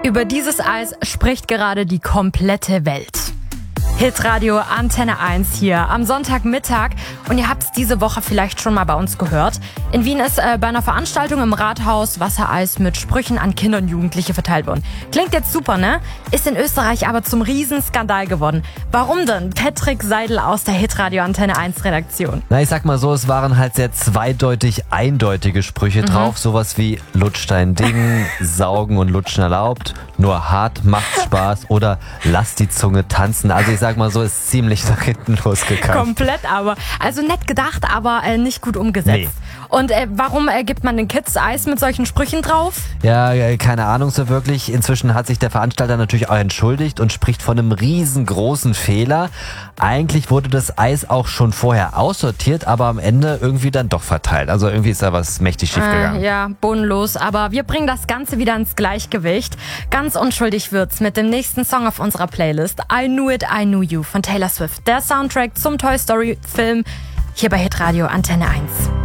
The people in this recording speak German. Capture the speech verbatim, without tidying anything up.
Über dieses Eis spricht gerade die komplette Welt. Hitradio Antenne eins hier am Sonntagmittag und ihr habt es diese Woche vielleicht schon mal bei uns gehört. In Wien ist äh, bei einer Veranstaltung im Rathaus Wassereis mit Sprüchen an Kinder und Jugendliche verteilt worden. Klingt jetzt super, ne? Ist in Österreich aber zum Riesenskandal geworden. Warum denn? Patrick Seidel aus der Hitradio Antenne eins Redaktion. Na, ich sag mal so, es waren halt sehr zweideutig eindeutige Sprüche mhm. drauf. Sowas wie Lutsch dein Ding, Saugen und Lutschen erlaubt, nur hart macht's Spaß oder lass die Zunge tanzen. Also ich sag mal so, ist ziemlich nach hinten losgegangen. Komplett aber. Also nett gedacht, aber äh, nicht gut umgesetzt. Nee. Und äh, warum äh, gibt man den Kids Eis mit solchen Sprüchen drauf? Ja, keine Ahnung so wirklich. Inzwischen hat sich der Veranstalter natürlich auch entschuldigt und spricht von einem riesengroßen Fehler. Eigentlich wurde das Eis auch schon vorher aussortiert, aber am Ende irgendwie dann doch verteilt. Also irgendwie ist da was mächtig schiefgegangen. Äh, ja, bodenlos. Aber wir bringen das Ganze wieder ins Gleichgewicht. Ganz unschuldig wird's mit dem nächsten Song auf unserer Playlist. I Knew It, I Knew You von Taylor Swift. Der Soundtrack zum Toy Story Film hier bei Hitradio Antenne eins.